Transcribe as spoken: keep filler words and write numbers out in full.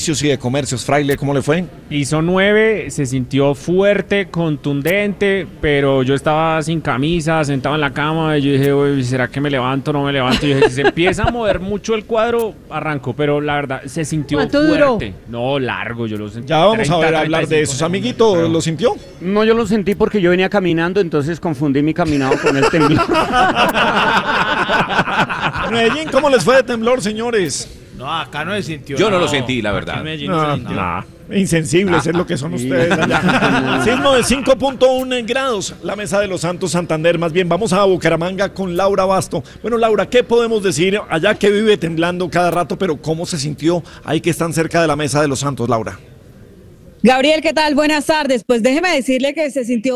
servicios y de comercios. Fraile, ¿cómo le fue? Hizo nueve, se sintió fuerte, contundente, pero yo estaba sin camisa, sentado en la cama, y yo dije, uy, ¿será que me levanto o no me levanto? Y yo dije, si se empieza a mover mucho el cuadro, arranco, pero la verdad, se sintió ¿Cuánto fuerte. duró? No, largo, yo lo sentí. Ya vamos treinta, a ver a treinta y hablar de cinco esos. segundos, Amiguito, pero- ¿lo sintió? No, yo lo sentí porque yo venía caminando, entonces confundí mi caminado con el temblor. Medellín, ¿cómo les fue de temblor, señores? No, acá no se sintió. Yo no lo sentí, la verdad. Aquí en Medellín no, se sintió. no. Insensibles es lo que son ustedes allá. Sismo de cinco punto uno grados. La Mesa de los Santos Santander. Más bien, vamos a Bucaramanga con Laura Basto. Bueno, Laura, ¿qué podemos decir allá que vive temblando cada rato, pero cómo se sintió ahí que están cerca de la Mesa de los Santos, Laura? Gabriel, ¿qué tal? Buenas tardes. Pues déjeme decirle que se sintió